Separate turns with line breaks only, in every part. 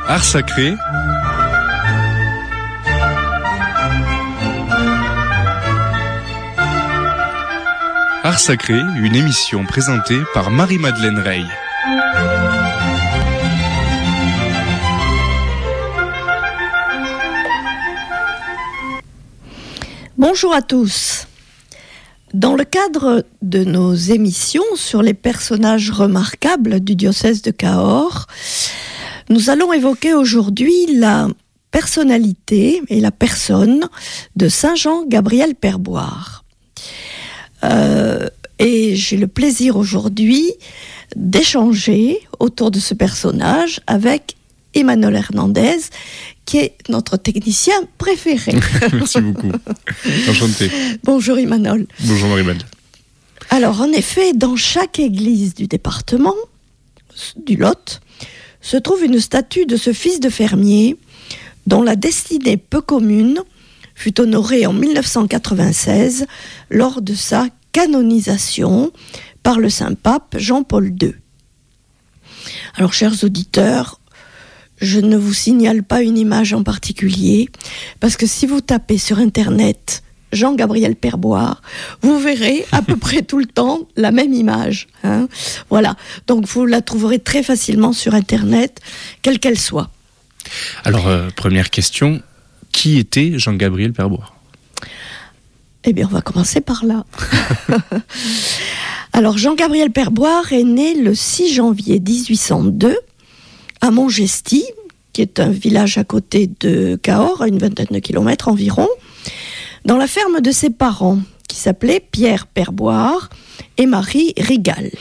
Art sacré. Art sacré, une émission présentée par Marie-Madeleine Rey.
Bonjour à tous. Dans le cadre de nos émissions sur les personnages remarquables du diocèse de Cahors, nous allons évoquer aujourd'hui la personnalité et la personne de Saint Jean-Gabriel Perboire. Et j'ai le plaisir aujourd'hui d'échanger autour de ce personnage avec Emmanuel Hernandez, qui est notre technicien préféré.
Merci beaucoup. Enchanté.
Bonjour Emmanuel.
Bonjour Marie-Madeleine.
Alors en effet, dans chaque église du département du Lot, se trouve une statue de ce fils de fermier dont la destinée peu commune fut honorée en 1996 lors de sa canonisation par le Saint-Pape Jean-Paul II. Alors chers auditeurs, je ne vous signale pas une image en particulier, parce que si vous tapez sur Internet Jean-Gabriel Perboire, vous verrez à peu près tout le temps la même image. Voilà, donc vous la trouverez très facilement sur Internet, quelle qu'elle soit.
Alors, première question, qui était Jean-Gabriel Perboire ?
Eh bien, on va commencer par là. Alors, Jean-Gabriel Perboire est né le 6 janvier 1802, à Montgesty, qui est un village à côté de Cahors, à une vingtaine de kilomètres environ, dans la ferme de ses parents, qui s'appelaient Pierre Perboire et Marie Rigal.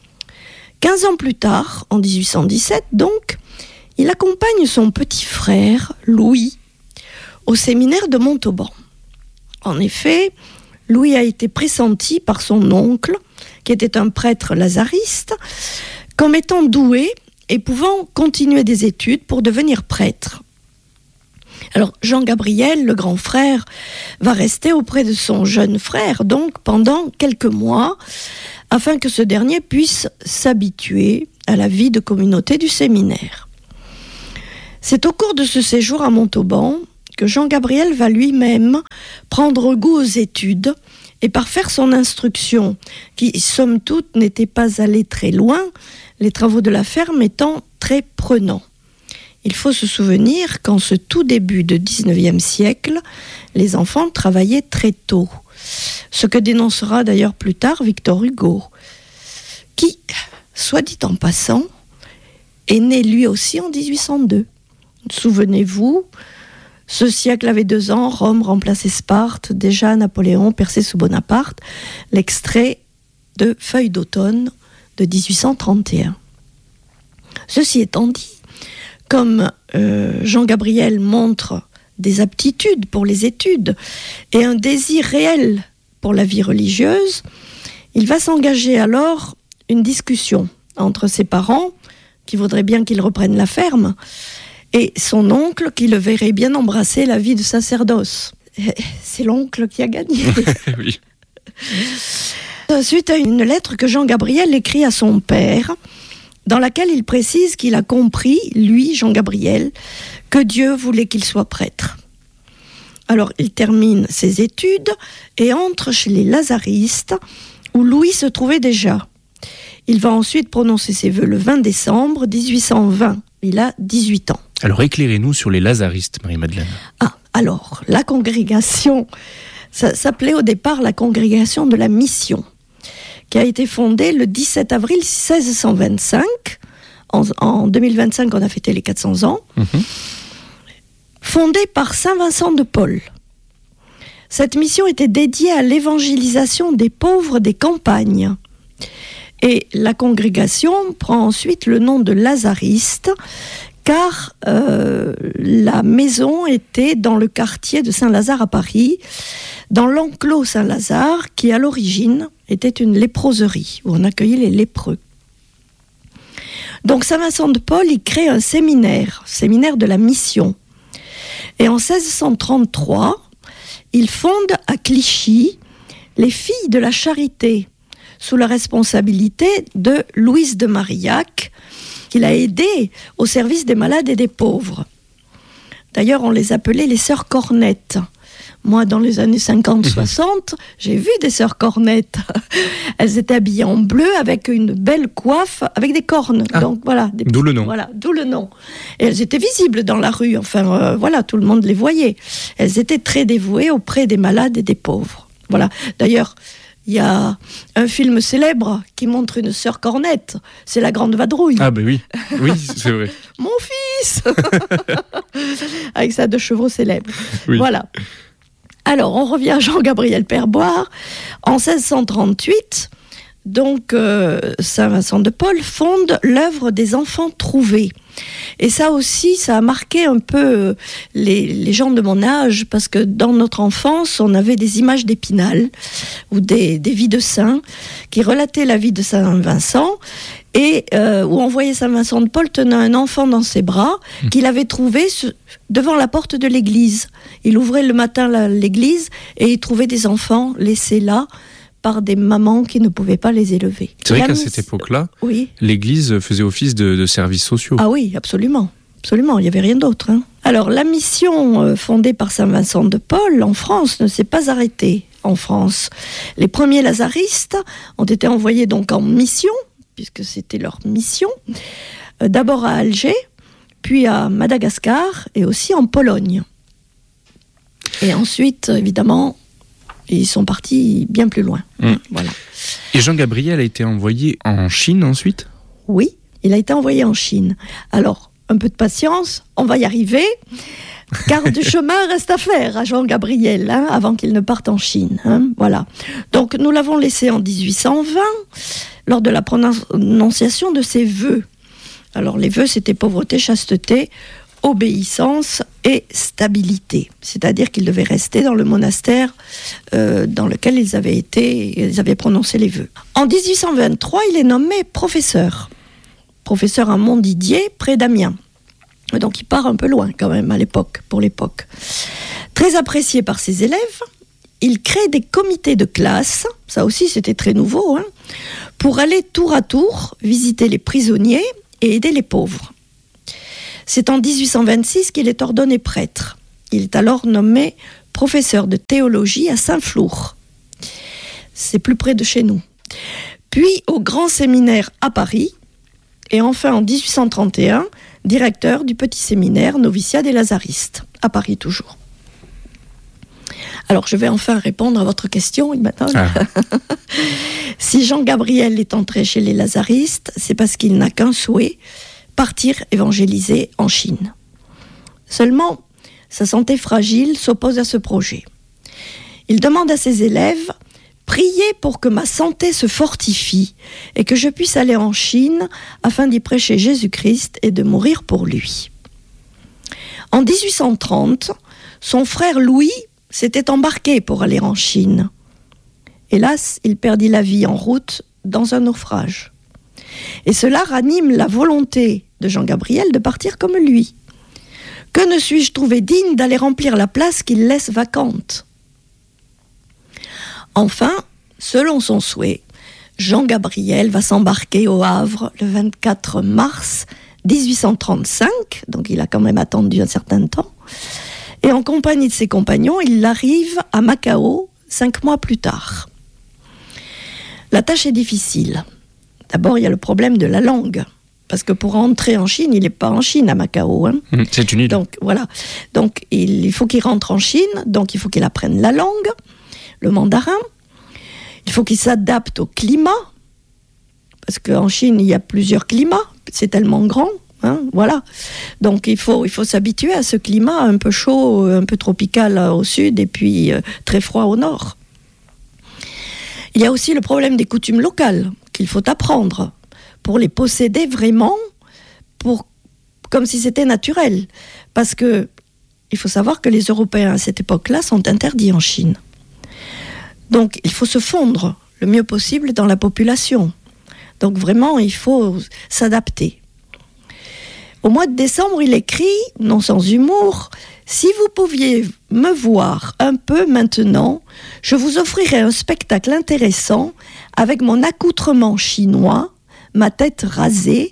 15 ans plus tard, en 1817 donc, il accompagne son petit frère, Louis, au séminaire de Montauban. En effet, Louis a été pressenti par son oncle, qui était un prêtre lazariste, comme étant doué et pouvant continuer des études pour devenir prêtre. Alors Jean-Gabriel, le grand frère, va rester auprès de son jeune frère donc pendant quelques mois, afin que ce dernier puisse s'habituer à la vie de communauté du séminaire. C'est au cours de ce séjour à Montauban que Jean-Gabriel va lui-même prendre goût aux études et par faire son instruction, qui somme toute n'était pas allée très loin, les travaux de la ferme étant très prenants. Il faut se souvenir qu'en ce tout début du XIXe siècle, les enfants travaillaient très tôt, ce que dénoncera d'ailleurs plus tard Victor Hugo, qui, soit dit en passant, est né lui aussi en 1802. Souvenez-vous, ce siècle avait 2 ans, Rome remplaçait Sparte, déjà Napoléon perçait sous Bonaparte, l'extrait de Feuilles d'automne de 1831. Ceci étant dit, comme Jean-Gabriel montre des aptitudes pour les études et un désir réel pour la vie religieuse, il va s'engager alors une discussion entre ses parents, qui voudraient bien qu'il reprenne la ferme, et son oncle qui le verrait bien embrasser la vie de sacerdoce. C'est l'oncle qui a gagné.
Oui.
Suite à une lettre que Jean-Gabriel écrit à son père, dans laquelle il précise qu'il a compris, lui, Jean-Gabriel, que Dieu voulait qu'il soit prêtre. Alors, il termine ses études et entre chez les lazaristes, où Louis se trouvait déjà. Il va ensuite prononcer ses vœux le 20 décembre 1820. Il a 18 ans.
Alors, éclairez-nous sur les lazaristes, Marie-Madeleine.
Alors, la congrégation, ça s'appelait au départ la congrégation de la mission, qui a été fondée le 17 avril 1625. En 2025, on a fêté les 400 ans. Fondée par Saint Vincent de Paul. Cette mission était dédiée à l'évangélisation des pauvres des campagnes. Et la congrégation prend ensuite le nom de lazariste, car la maison était dans le quartier de Saint-Lazare à Paris, dans l'enclos Saint-Lazare, qui à l'origine était une léproserie, où on accueillait les lépreux. Donc Saint Vincent de Paul, il crée un séminaire de la mission. Et en 1633, il fonde à Clichy les Filles de la Charité, sous la responsabilité de Louise de Marillac, qu'il a aidé au service des malades et des pauvres. D'ailleurs, on les appelait les sœurs cornettes. Moi, dans les années 50-60, j'ai vu des sœurs cornettes. Elles étaient habillées en bleu avec une belle coiffe, avec des cornes. Donc voilà.
D'où le nom.
Voilà, d'où le nom. Et elles étaient visibles dans la rue. Enfin, voilà, tout le monde les voyait. Elles étaient très dévouées auprès des malades et des pauvres. Voilà. D'ailleurs, il y a un film célèbre qui montre une sœur cornette. C'est La Grande Vadrouille.
Ah ben oui, oui, c'est vrai.
Mon fils avec sa 2 chevaux célèbres.
Oui.
Voilà. Alors, on revient à Jean-Gabriel Perboire. En 1638, donc, Saint Vincent de Paul fonde l'œuvre des enfants trouvés. Et ça aussi, ça a marqué un peu les gens de mon âge, parce que dans notre enfance, on avait des images d'Épinal, ou des vies de saints, qui relataient la vie de Saint Vincent, et où on voyait Saint Vincent de Paul tenant un enfant dans ses bras, qu'il avait trouvé devant la porte de l'église. Il ouvrait le matin l'église, et il trouvait des enfants laissés là, par des mamans qui ne pouvaient pas les élever.
C'est vrai qu'à cette époque-là,
oui,
l'Église faisait office de services sociaux.
Ah oui, absolument. Absolument, il n'y avait rien d'autre. Alors, la mission fondée par Saint Vincent de Paul en France ne s'est pas arrêtée en France. Les premiers lazaristes ont été envoyés donc en mission, puisque c'était leur mission, d'abord à Alger, puis à Madagascar et aussi en Pologne. Et ensuite, évidemment, ils sont partis bien plus loin. Voilà.
Et Jean-Gabriel a été envoyé en Chine ensuite ?
Oui, il a été envoyé en Chine. Alors, un peu de patience, on va y arriver, car du chemin reste à faire à Jean-Gabriel, avant qu'il ne parte en Chine. Voilà. Donc, nous l'avons laissé en 1820, lors de la prononciation de ses vœux. Alors, les vœux, c'était pauvreté, chasteté, obéissance et stabilité. C'est-à-dire qu'ils devaient rester dans le monastère dans lequel ils avaient prononcé les vœux. En 1823, il est nommé professeur à Montdidier, près d'Amiens. Donc il part un peu loin quand même pour l'époque. Très apprécié par ses élèves, il crée des comités de classe, ça aussi c'était très nouveau, pour aller tour à tour visiter les prisonniers et aider les pauvres. C'est en 1826 qu'il est ordonné prêtre. Il est alors nommé professeur de théologie à Saint-Flour. C'est plus près de chez nous. Puis au Grand Séminaire à Paris, et enfin en 1831, directeur du petit séminaire Noviciat des Lazaristes, à Paris toujours. Alors je vais enfin répondre à votre question, maintenant. Si Jean-Gabriel est entré chez les Lazaristes, c'est parce qu'il n'a qu'un souhait, partir évangéliser en Chine. Seulement, sa santé fragile s'oppose à ce projet. Il demande à ses élèves « Priez pour que ma santé se fortifie et que je puisse aller en Chine afin d'y prêcher Jésus-Christ et de mourir pour lui. » En 1830, son frère Louis s'était embarqué pour aller en Chine. Hélas, il perdit la vie en route dans un naufrage. Et cela ranime la volonté de Jean-Gabriel de partir comme lui. Que ne suis-je trouvé digne d'aller remplir la place qu'il laisse vacante ? Enfin, selon son souhait, Jean-Gabriel va s'embarquer au Havre le 24 mars 1835, donc il a quand même attendu un certain temps, et en compagnie de ses compagnons, il arrive à Macao 5 mois plus tard. La tâche est difficile. D'abord, il y a le problème de la langue. Parce que pour entrer en Chine, il n'est pas en Chine à Macao.
C'est une île.
Donc, voilà. Donc, il faut qu'il rentre en Chine. Donc, il faut qu'il apprenne la langue, le mandarin. Il faut qu'il s'adapte au climat. Parce qu'en Chine, il y a plusieurs climats. C'est tellement grand. Voilà. Donc, il faut s'habituer à ce climat un peu chaud, un peu tropical au sud et puis très froid au nord. Il y a aussi le problème des coutumes locales qu'il faut apprendre pour les posséder vraiment, comme si c'était naturel. Parce que il faut savoir que les Européens à cette époque-là sont interdits en Chine. Donc il faut se fondre le mieux possible dans la population. Donc vraiment, il faut s'adapter. Au mois de décembre, il écrit, non sans humour, « Si vous pouviez me voir un peu maintenant, je vous offrirais un spectacle intéressant avec mon accoutrement chinois, ma tête rasée,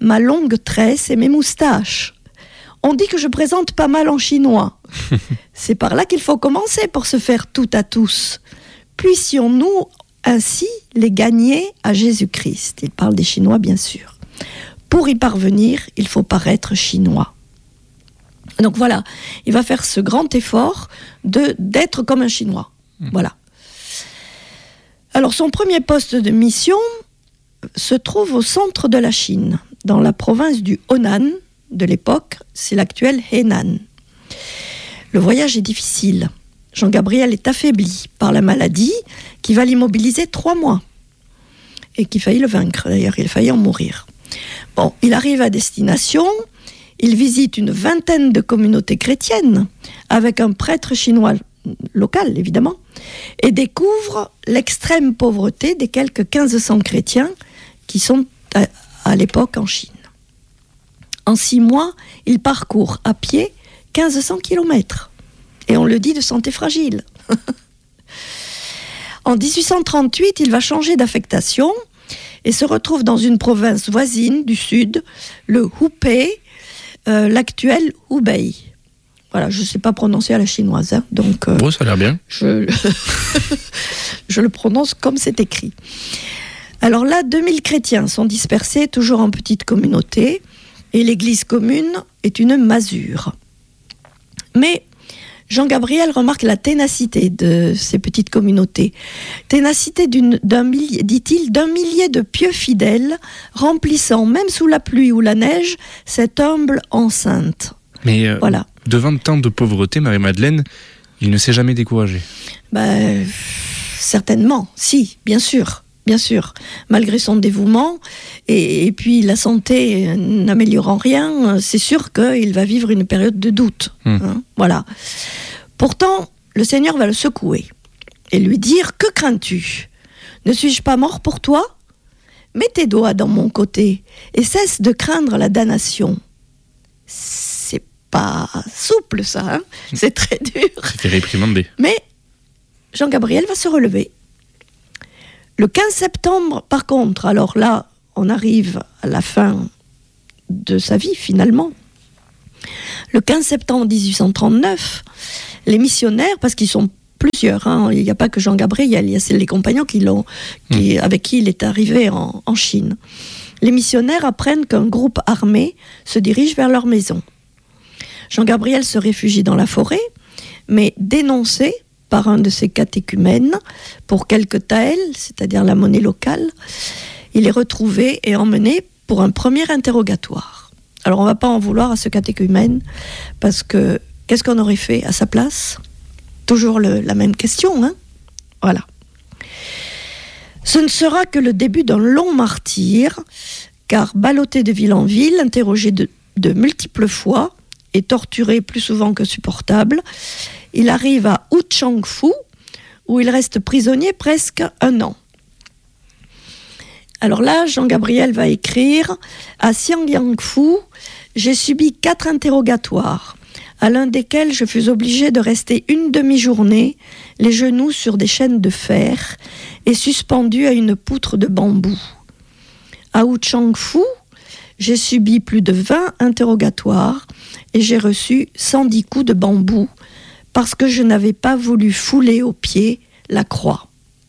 ma longue tresse et mes moustaches. On dit que je présente pas mal en chinois. C'est par là qu'il faut commencer pour se faire tout à tous. Puissions-nous ainsi les gagner à Jésus-Christ. Il parle des Chinois, bien sûr. Pour y parvenir, il faut paraître chinois. Donc voilà, il va faire ce grand effort d'être comme un Chinois. Voilà. Alors son premier poste de mission se trouve au centre de la Chine, dans la province du Honan de l'époque, c'est l'actuel Henan. Le voyage est difficile. Jean-Gabriel est affaibli par la maladie qui va l'immobiliser 3 mois et qui faillit le vaincre. D'ailleurs, il a failli en mourir. Bon, il arrive à destination, il visite une 20aine de communautés chrétiennes avec un prêtre chinois local, évidemment, et découvre l'extrême pauvreté des quelques 1500 chrétiens qui sont à l'époque en Chine. En 6 mois, il parcourt à pied 1500 kilomètres. Et on le dit de santé fragile. En 1838, il va changer d'affectation et se retrouve dans une province voisine du sud, le Hubei, l'actuel Hubei. Voilà, je ne sais pas prononcer à la chinoise, hein, donc...
Bon, ça a l'air bien.
Je le prononce comme c'est écrit. Alors là, 2000 chrétiens sont dispersés, toujours en petites communautés, et l'église commune est une masure. Mais Jean-Gabriel remarque la ténacité de ces petites communautés. Ténacité dit-il, d'un millier de pieux fidèles, remplissant, même sous la pluie ou la neige, cette humble enceinte.
Mais
voilà.
devant tant de pauvreté, Marie-Madeleine, il ne s'est jamais découragé.
Certainement, si, bien sûr. Bien sûr, malgré son dévouement, et puis la santé n'améliorant rien, c'est sûr qu'il va vivre une période de doute. Hein, voilà. Pourtant, le Seigneur va le secouer et lui dire « Que crains-tu ? Ne suis-je pas mort pour toi ? Mets tes doigts dans mon côté et cesse de craindre la damnation. » C'est pas souple, ça. Hein, c'est très dur.
C'était réprimandé.
Mais Jean-Gabriel va se relever. Le 15 septembre, par contre, alors là, on arrive à la fin de sa vie, finalement. Le 15 septembre 1839, les missionnaires, parce qu'ils sont plusieurs, hein, il n'y a pas que Jean-Gabriel, il y a les compagnons avec qui il est arrivé en Chine. Les missionnaires apprennent qu'un groupe armé se dirige vers leur maison. Jean-Gabriel se réfugie dans la forêt, mais dénoncé par un de ses catéchumènes pour quelques taels, c'est-à-dire la monnaie locale, il est retrouvé et emmené pour un premier interrogatoire. Alors on ne va pas en vouloir à ce catéchumène, parce que qu'est-ce qu'on aurait fait à sa place ? Toujours la même question, hein ? Voilà. Ce ne sera que le début d'un long martyre, car ballotté de ville en ville, interrogé de multiples fois et torturé plus souvent que supportable, il arrive à Wuchangfu, où il reste prisonnier presque 1 an. Alors là, Jean-Gabriel va écrire « À Xiangyangfu, j'ai subi 4 interrogatoires, à l'un desquels je fus obligé de rester une demi-journée, les genoux sur des chaînes de fer et suspendu à une poutre de bambou. À Wuchangfu, j'ai subi plus de 20 interrogatoires et j'ai reçu 110 coups de bambou, parce que je n'avais pas voulu fouler aux pieds la croix. »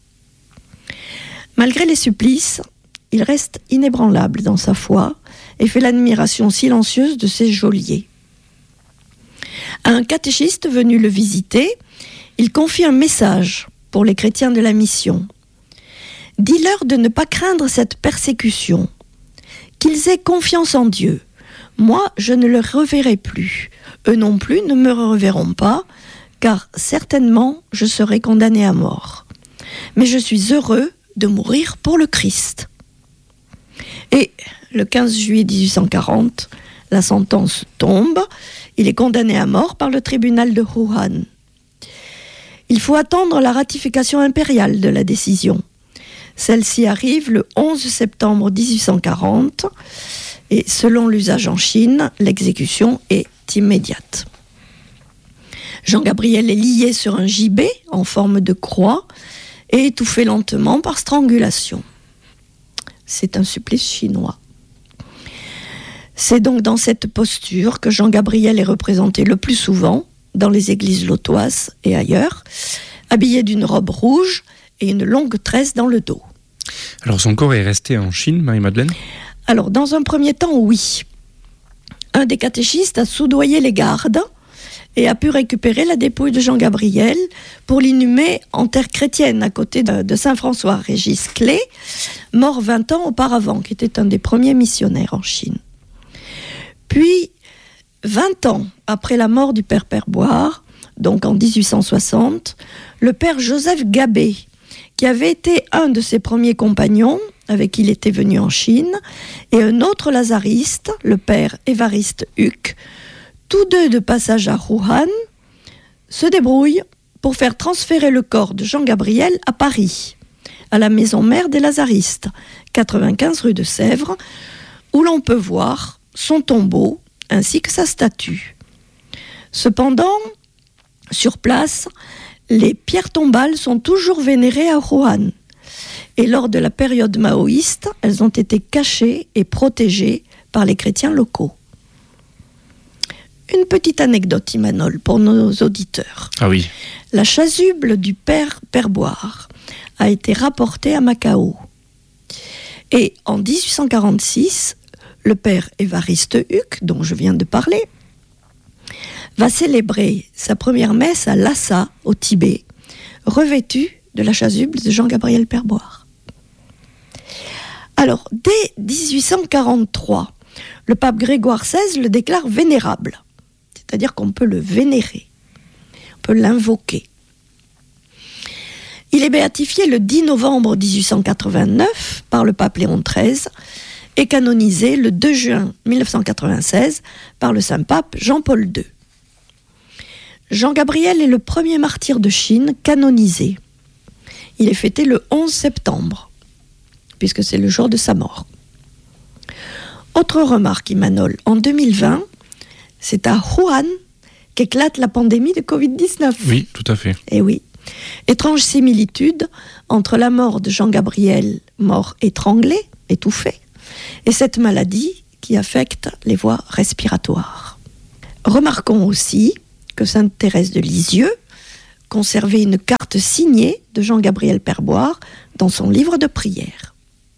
Malgré les supplices, il reste inébranlable dans sa foi et fait l'admiration silencieuse de ses geôliers. À un catéchiste venu le visiter, il confie un message pour les chrétiens de la mission. « Dis-leur de ne pas craindre cette persécution, qu'ils aient confiance en Dieu. Moi, je ne le reverrai plus. Eux non plus ne me reverront pas, car certainement je serai condamné à mort. Mais je suis heureux de mourir pour le Christ. » Et le 15 juillet 1840, la sentence tombe. Il est condamné à mort par le tribunal de Wuhan. Il faut attendre la ratification impériale de la décision. Celle-ci arrive le 11 septembre 1840 et selon l'usage en Chine, l'exécution est immédiate. Jean-Gabriel est lié sur un gibet en forme de croix et étouffé lentement par strangulation. C'est un supplice chinois. C'est donc dans cette posture que Jean Gabriel est représenté le plus souvent dans les églises lotoises et ailleurs, habillé d'une robe rouge et une longue tresse dans le dos.
Alors son corps est resté en Chine, Marie-Madeleine ?
Alors dans un premier temps, oui. Un des catéchistes a soudoyé les gardes et a pu récupérer la dépouille de Jean Gabriel pour l'inhumer en terre chrétienne à côté de Saint-François Régis Clé, mort 20 ans auparavant, qui était un des premiers missionnaires en Chine. Puis, 20 ans après la mort du père Perboire, donc en 1860, le père Joseph Gabé, qui avait été un de ses premiers compagnons, avec qui il était venu en Chine, et un autre lazariste, le père Évariste Huc, tous deux de passage à Wuhan, se débrouillent pour faire transférer le corps de Jean Gabriel à Paris, à la maison mère des lazaristes, 95 rue de Sèvres, où l'on peut voir son tombeau ainsi que sa statue. Cependant, sur place, les pierres tombales sont toujours vénérées à Wuhan. Et lors de la période maoïste, elles ont été cachées et protégées par les chrétiens locaux. Une petite anecdote, Imanol, pour nos auditeurs.
Ah oui.
La chasuble du père Perboire a été rapportée à Macao. Et en 1846, le père Évariste Huc, dont je viens de parler, va célébrer sa première messe à Lhasa, au Tibet, revêtu de la chasuble de Jean-Gabriel Perboire. Alors, dès 1843, le pape Grégoire XVI le déclare vénérable, c'est-à-dire qu'on peut le vénérer, on peut l'invoquer. Il est béatifié le 10 novembre 1889 par le pape Léon XIII et canonisé le 2 juin 1996 par le Saint-Pape Jean-Paul II. Jean Gabriel est le premier martyr de Chine canonisé. Il est fêté le 11 septembre, puisque c'est le jour de sa mort. Autre remarque, Imanol, en 2020, c'est à Wuhan qu'éclate la pandémie de Covid-19.
Oui, tout à fait.
Et oui. Étrange similitude entre la mort de Jean Gabriel, mort étranglé, étouffé, et cette maladie qui affecte les voies respiratoires. Remarquons aussi que sainte Thérèse de Lisieux conservait une carte signée de Jean Gabriel Perboire dans son livre de prières.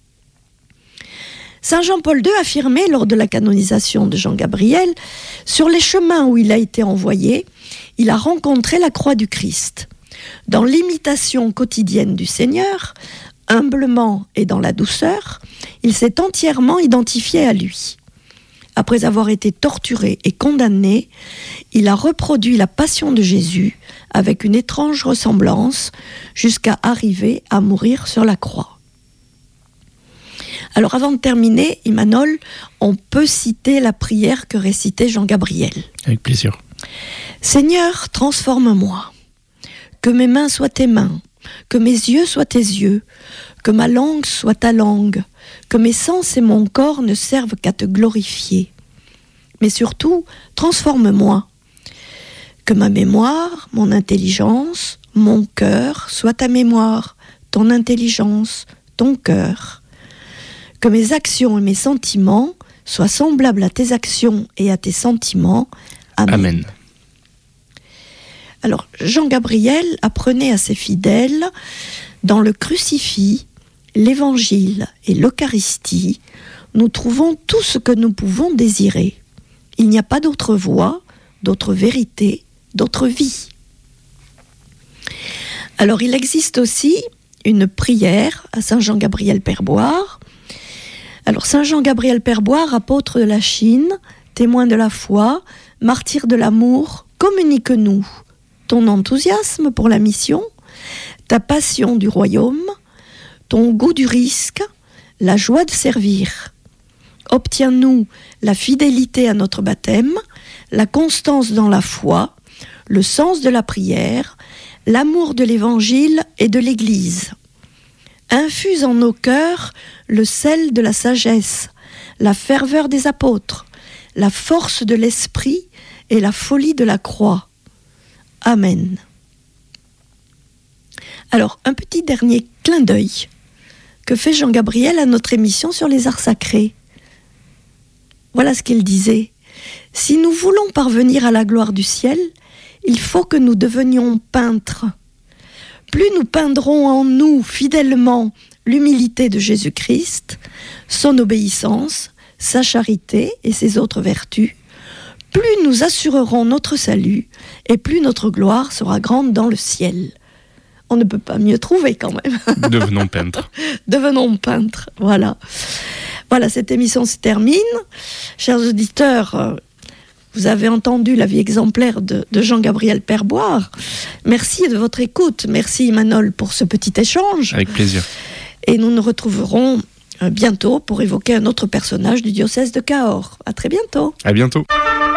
Saint Jean-Paul II affirmait lors de la canonisation de Jean Gabriel, sur les chemins où il a été envoyé, il a rencontré la croix du Christ. Dans l'imitation quotidienne du Seigneur, humblement et dans la douceur, il s'est entièrement identifié à lui. Après avoir été torturé et condamné, il a reproduit la passion de Jésus avec une étrange ressemblance jusqu'à arriver à mourir sur la croix. Alors avant de terminer, Imanol, on peut citer la prière que récitait Jean Gabriel.
Avec plaisir.
Seigneur, transforme-moi. Que mes mains soient tes mains, que mes yeux soient tes yeux, que ma langue soit ta langue, que mes sens et mon corps ne servent qu'à te glorifier. Mais surtout, transforme-moi. Que ma mémoire, mon intelligence, mon cœur soient ta mémoire, ton intelligence, ton cœur. Que mes actions et mes sentiments soient semblables à tes actions et à tes sentiments. Amen.
Amen.
Alors, Jean Gabriel apprenait à ses fidèles, dans le crucifix, l'évangile et l'Eucharistie, nous trouvons tout ce que nous pouvons désirer. Il n'y a pas d'autre voie, d'autre vérité, d'autre vie. Alors, il existe aussi une prière à Saint Jean-Gabriel Perboire. Alors, Saint Jean-Gabriel Perboire, apôtre de la Chine, témoin de la foi, martyr de l'amour, communique-nous ton enthousiasme pour la mission, ta passion du royaume, ton goût du risque, la joie de servir. Obtiens-nous la fidélité à notre baptême, la constance dans la foi, le sens de la prière, l'amour de l'Évangile et de l'Église. Infuse en nos cœurs le sel de la sagesse, la ferveur des apôtres, la force de l'esprit et la folie de la croix. Amen. Alors, un petit dernier clin d'œil que fait Jean Gabriel à notre émission sur les arts sacrés. Voilà ce qu'il disait. Si nous voulons parvenir à la gloire du ciel, il faut que nous devenions peintres. Plus nous peindrons en nous fidèlement l'humilité de Jésus-Christ, son obéissance, sa charité et ses autres vertus, plus nous assurerons notre salut et plus notre gloire sera grande dans le ciel. On ne peut pas mieux trouver quand même.
Devenons peintres.
Devenons peintres, voilà. Voilà, cette émission se termine. Chers auditeurs, vous avez entendu la vie exemplaire de Jean-Gabriel Perboire. Merci de votre écoute. Merci Manol pour ce petit échange.
Avec plaisir.
Et nous nous retrouverons bientôt pour évoquer un autre personnage du diocèse de Cahors. À très bientôt.
À bientôt.